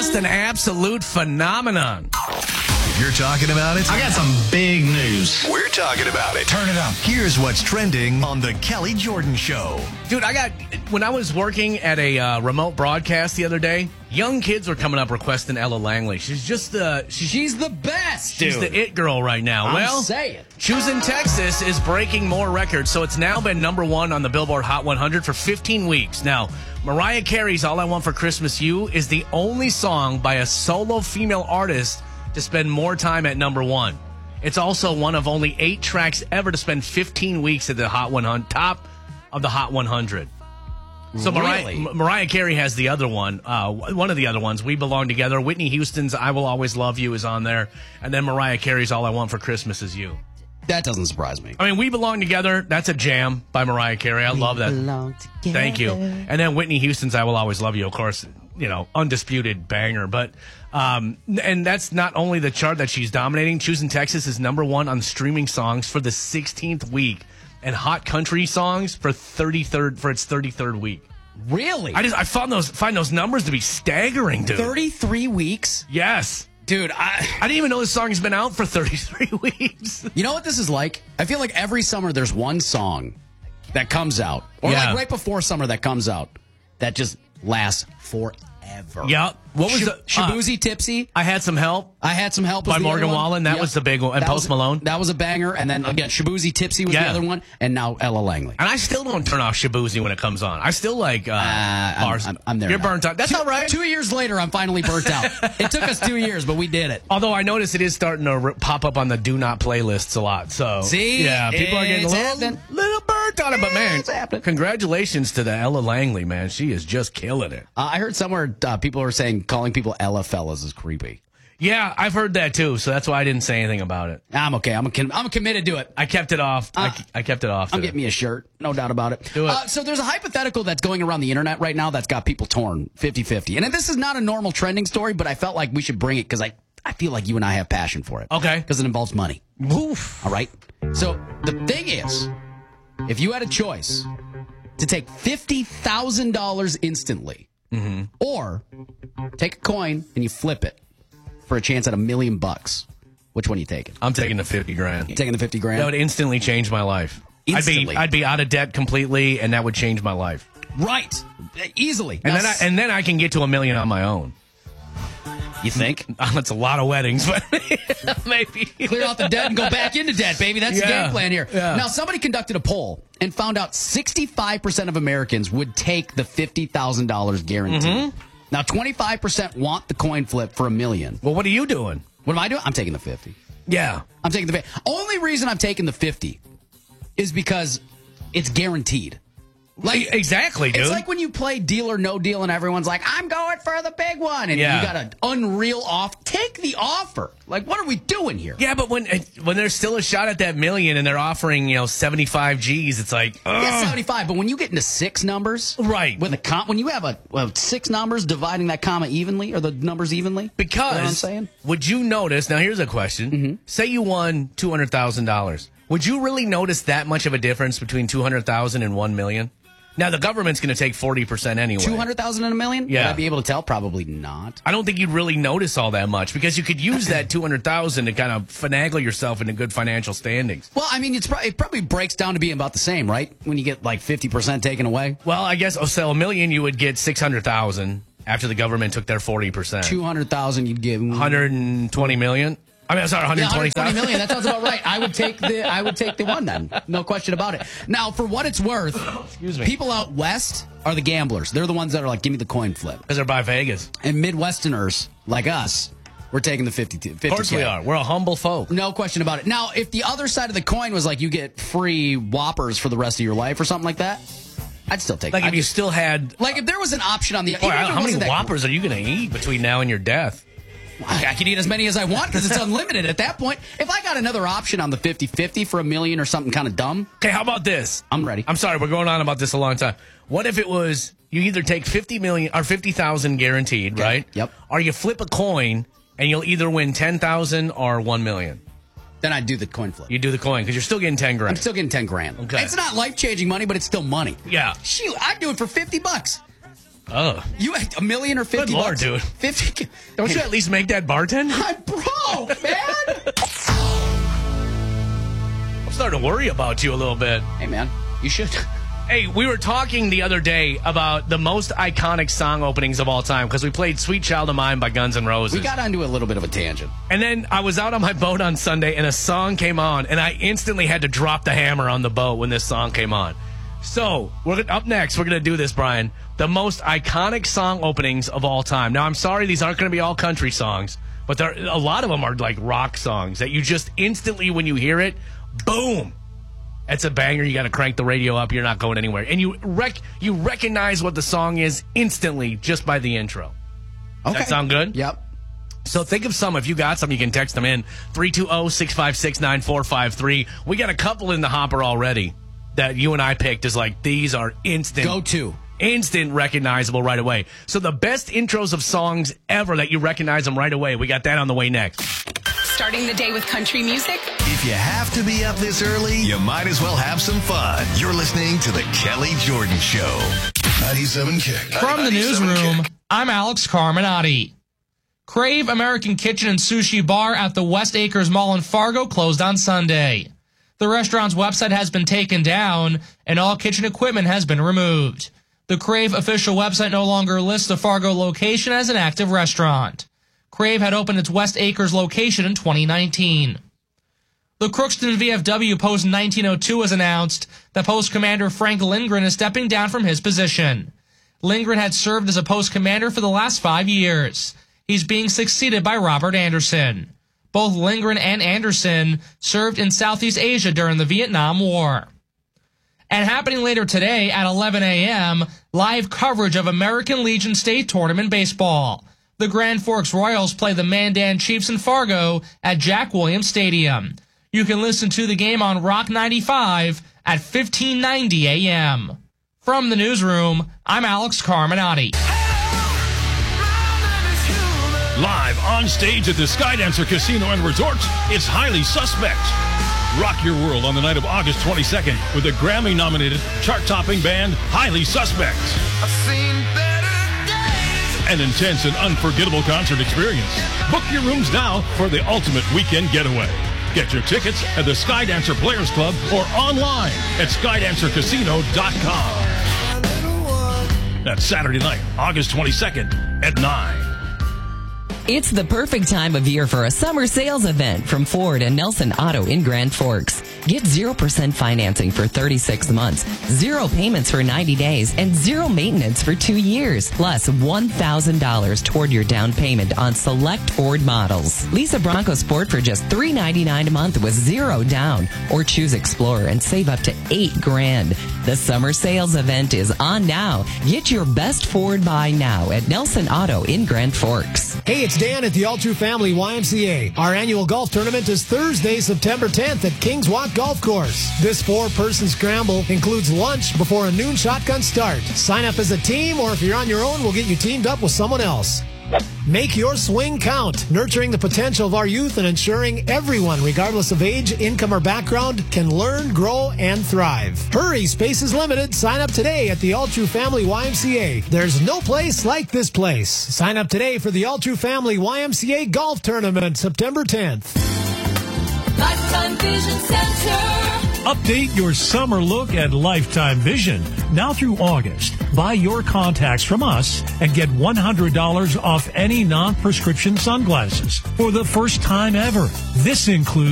just an absolute phenomenon. You're talking about it? I got some big news. We're talking about it. Turn it up. Here's what's trending on the Kelly Jordan Show. Dude, when I was working at a remote broadcast the other day, young kids were coming up requesting Ella Langley. She's just She's the best, dude. She's the it girl right now. I'm saying. Choosing Texas is breaking more records, so it's now been number one on the Billboard Hot 100 for 15 weeks. Now, Mariah Carey's All I Want for Christmas You is the only song by a solo female artist to spend more time at number one. It's also one of only 8 tracks ever to spend 15 weeks at the Hot 100, top of the Hot 100. So Really? Mariah Carey has the other one, one of the other ones, We Belong Together. Whitney Houston's I Will Always Love You is on there. And then Mariah Carey's All I Want for Christmas Is You. That doesn't surprise me. I mean, We Belong Together, that's a jam by Mariah Carey. I love that. Belong together. Thank you. And then Whitney Houston's I Will Always Love You, of course, undisputed banger. But and that's not only the chart that she's dominating. Choosing Texas is number one on streaming songs for the 16th week, and Hot Country Songs for its 33rd week. Really? I find those numbers to be staggering, dude. 33 weeks? Yes. Dude, I didn't even know this song's been out for 33 weeks. You know what this is like? I feel like every summer there's one song that comes out, or Yeah. like right before summer that comes out, that just lasts forever. Yeah. What was the Shabuzi Tipsy? I Had Some Help I Had Some Help was by the Morgan other one. Wallen. That Yep. was the big one. And That Post Malone. That was a banger. And then again, Shabuzi Tipsy was the Yeah. other one. And now Ella Langley. And I still don't turn off Shabuzi when it comes on. I still like bars. I'm there You're now. burnt out. That's all right. 2 years later, I'm finally burnt out. It took us 2 years, but we did it. Although I notice it is starting to pop up on the do not playlists a lot. So See? yeah, people are getting a It's happening. little burnt on it. But man, It's happening. congratulations to the Ella Langley, man. She is just killing it. I heard somewhere people are saying calling people Ella fellas is creepy. Yeah, I've heard that too. So that's why I didn't say anything about it. I'm okay. I'm committed to it. I kept it off. I kept it off. I'm today. getting me a shirt. No doubt about it. Do it. So there's a hypothetical that's going around the internet right now that's got people torn 50-50. And this is not a normal trending story, but I felt like we should bring it because I feel like you and I have passion for it. Okay. Because it involves money. Oof. All right? So the thing is, if you had a choice to take $50,000 instantly or take a coin and you flip it for a chance at $1 million, which one are you taking? I'm taking the 50 grand. You taking the 50 grand? That would instantly change my life. Instantly. I'd be out of debt completely, and that would change my life. Right. Easily. And Now, then I can get to $1 million on my own. you think? That's a lot of weddings, but maybe Clear out the debt and go back into debt, baby. That's the Yeah. game plan here. Yeah. Now, somebody conducted a poll and found out 65% of Americans would take the $50,000 guarantee. Now, 25% want the coin flip for $1 million. Well, what are you doing? What am I doing? I'm taking the 50. Yeah. I'm taking the 50. Only reason I'm taking the 50 is because it's guaranteed. Like exactly, dude. It's like when you play Deal or No Deal and everyone's like, I'm going for the big one. And Yeah. you got an unreal off. Take the offer. Like, what are we doing here? yeah, but when there's still a shot at that $1 million and they're offering 75 G's, it's like Yeah, 75. But when you get into 6 numbers, Right. With a when you have 6 numbers dividing that comma evenly or the numbers evenly, because you know what I'm saying? would you notice? Now, here's a question: say you won $200,000, would you really notice that much of a difference between $200,000 and $1 million? Now, the government's going to take 40% anyway. 200,000 and $1 million? Yeah. Would I be able to tell? Probably not. I don't think you'd really notice all that much because you could use that $200,000 to kind of finagle yourself into good financial standings. Well, I mean, it probably breaks down to being about the same, right? When you get like 50% taken away. Well, I guess so $1 million you would get $600,000 after the government took their 40%. 200,000 you'd give. 120 million. I mean, I'm sorry, Yeah, 120,000. 120 million. That sounds about right. I would take the one then. No question about it. Now, for what it's worth, Excuse me. people out west are the gamblers. They're the ones that are like, give me the coin flip. Because they're by Vegas. And Midwesterners like us, we're taking the 50. Of course we are. We're a humble folk. No question about it. Now, if the other side of the coin was like you get free Whoppers for the rest of your life or something like that, I'd still take it. Like if you still had... Like if there was an option on the... Boy, even if it how many wasn't that- Whoppers are you going to eat between now and your death? I can eat as many as I want because it's unlimited at that point. If I got another option on the 50-50 for $1 million or something kind of dumb, Okay, how about this? I'm ready. I'm sorry, we're going on about this a long time. What if it was you either take 50 million or 50,000 guaranteed, Okay, right? yep. Or you flip a coin and you'll either win 10,000 or 1 million. Then I'd do the coin flip. You do the coin because you're still getting 10 I'm grand. still getting 10 grand. Okay. It's not life-changing money, but it's still money. Yeah. Shoot, I'd do it for $50. Oh. You had $1 million or 50 Good Lord, bucks? dude. 50. Don't you at least make that bartend? I'm broke, man. I'm starting to worry about you a little bit. Hey, man, you should. Hey, we were talking the other day about the most iconic song openings of all time because we played Sweet Child of Mine by Guns N' Roses. We got onto a little bit of a tangent. And then I was out on my boat on Sunday and a song came on and I instantly had to drop the hammer on the boat when this song came on. So, up next, we're going to do this, Brian. The most iconic song openings of all time. Now, I'm sorry, these aren't going to be all country songs, but a lot of them are like rock songs that you just instantly, when you hear it, boom. It's a banger. You got to crank the radio up. You're not going anywhere. And you recognize what the song is instantly just by the intro. Okay. That sound good? Yep. So think of some. If you got some, you can text them in. 320-656-9453. We got a couple in the hopper already that you and I picked as like, these are instant. Go-to. Instant recognizable right away. So the best intros of songs ever that you recognize them right away. We got that on the way next. Starting the day with country music? If you have to be up this early, you might as well have some fun. You're listening to The Kelly Jordan Show. 97 Kick. From the 97 newsroom, Kick. I'm Alex Carminati. Crave American Kitchen and Sushi Bar at the West Acres Mall in Fargo closed on Sunday. The restaurant's website has been taken down, and all kitchen equipment has been removed. The Crave official website no longer lists the Fargo location as an active restaurant. Crave had opened its West Acres location in 2019. The Crookston VFW Post 1902 has announced that Post Commander Frank Lindgren is stepping down from his position. Lindgren had served as a post commander for the last 5 years. He's being succeeded by Robert Anderson. Both Lindgren and Anderson served in Southeast Asia during the Vietnam War. And happening later today at 11 a.m., live coverage of American Legion State Tournament Baseball. The Grand Forks Royals play the Mandan Chiefs in Fargo at Jack Williams Stadium. You can listen to the game on Rock 95 at 1590 a.m. From the newsroom, I'm Alex Carminati. Live on stage at the Skydancer Casino and Resort, it's Highly Suspect. Rock your world on the night of August 22nd with the Grammy-nominated, chart-topping band Highly Suspect. I've seen better days. An intense and unforgettable concert experience. Book your rooms now for the ultimate weekend getaway. Get your tickets at the Skydancer Players Club or online at SkydancerCasino.com. That's Saturday night, August 22nd at 9. It's the perfect time of year for a summer sales event from Ford and Nelson Auto in Grand Forks. Get 0% financing for 36 months, 0 payments for 90 days, and 0 maintenance for 2 years, plus $1,000 toward your down payment on select Ford models. Lease a Bronco Sport for just $399 a month with 0 down, or choose Explorer and save up to $8,000. The summer sales event is on now. Get your best Ford buy now at Nelson Auto in Grand Forks. Hey, it's Dan at the All True Family YMCA. Our annual golf tournament is Thursday, September 10th at Kings Walk Golf Course. This 4-person scramble includes lunch before a noon shotgun start. Sign up as a team, or if you're on your own, we'll get you teamed up with someone else. Make your swing count, nurturing the potential of our youth and ensuring everyone, regardless of age, income, or background, can learn, grow, and thrive. Hurry, space is limited. Sign up today at the All True Family YMCA. There's no place like this place. Sign up today for the All True Family YMCA Golf Tournament, September 10th. Lifetime Vision Center. Update your summer look at Lifetime Vision. Now through August, buy your contacts from us and get $100 off any non-prescription sunglasses for the first time ever. This includes